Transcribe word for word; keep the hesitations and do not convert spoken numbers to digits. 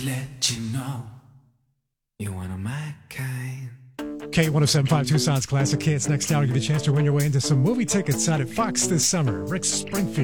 to let you know you're one of my kind. K one oh seven point five Tucson's Classic Hits. Next hour, give you a chance to win your way into some movie tickets out at Fox this summer. Rick Springfield.